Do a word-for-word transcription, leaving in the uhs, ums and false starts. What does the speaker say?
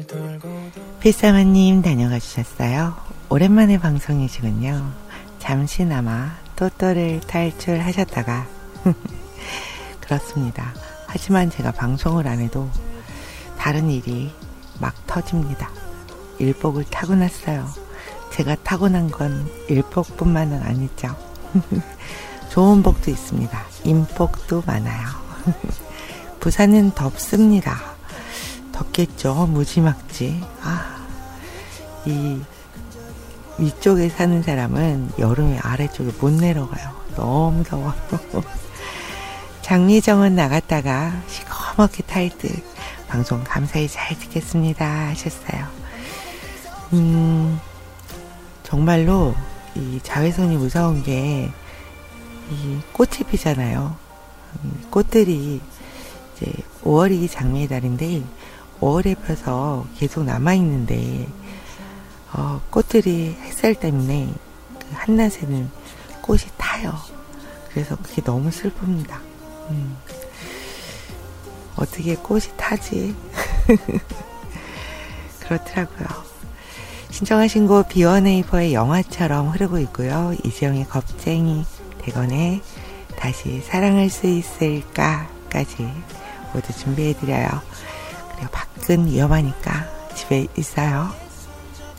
필사마님 다녀가 주셨어요. 오랜만에 방송이시군요. 잠시나마 또또를 탈출하셨다가 그렇습니다. 하지만 제가 방송을 안 해도 다른 일이 막 터집니다. 일복을 타고났어요. 제가 타고난 건 일복뿐만은 아니죠. 좋은 복도 있습니다. 인복도 많아요. 부산은 덥습니다. 덥겠죠. 무지막지. 아, 이 위쪽에 사는 사람은 여름에 아래쪽에 못 내려가요. 너무 더워요. 장미정은 나갔다가 시커멓게 탈 듯 방송 감사히 잘 듣겠습니다 하셨어요. 음, 정말로 이 자외선이 무서운 게 이 꽃이 피잖아요. 꽃들이 이제 오월이 장미의 달인데 오월에 펴서 계속 남아있는데 어, 꽃들이 햇살 때문에 그 한낮에는 꽃이 타요. 그래서 그게 너무 슬픕니다. 음. 어떻게 꽃이 타지? 그렇더라고요. 신청하신 곡 비원에이퍼의 영화처럼 흐르고 있고요. 이지영의 겁쟁이, 대건의 다시 사랑할 수 있을까까지 모두 준비해드려요. 그리고 밖은 위험하니까 집에 있어요.